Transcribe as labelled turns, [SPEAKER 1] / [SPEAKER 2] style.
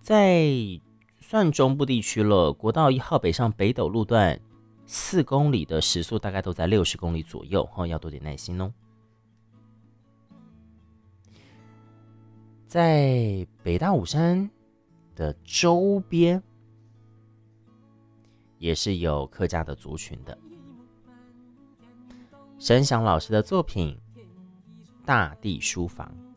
[SPEAKER 1] 在算中部地区了，国道1号北上北斗路段4公里的时速大概都在60公里左右，要多点耐心哦。在北大武山的周边，也是有客家的族群的。申祥老师的作品《大地书房》。